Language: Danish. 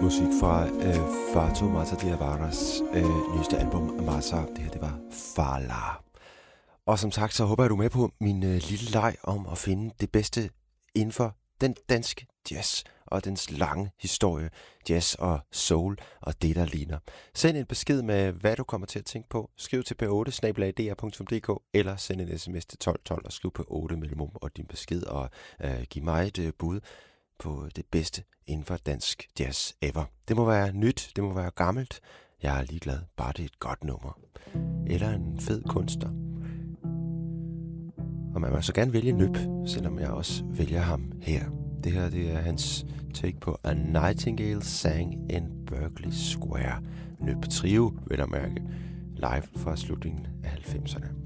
musik fra Fatu Mata Diavaras nyeste album Masa. Det her, det var Fala. Og som sagt, så håber jeg, du er med på min lille leg om at finde det bedste inden for den danske jazz og dens lange historie, jazz og soul og det, der ligner. Send en besked med, hvad du kommer til at tænke på. Skriv til p8@dr.dk eller send en sms til 1212 og skriv på 8 mellemrum og din besked og giv mig et bud på det bedste inden for dansk jazz ever. Det må være nyt, det må være gammelt. Jeg er ligeglad, bare det er et godt nummer. Eller en fed kunstner. Og man må så gerne vælge Nøb, selvom jeg også vælger ham her. Det her, det er hans take på A Nightingale Sang in Berkeley Square. Nøb Trio, vil jeg mærke, live fra slutningen af 90'erne.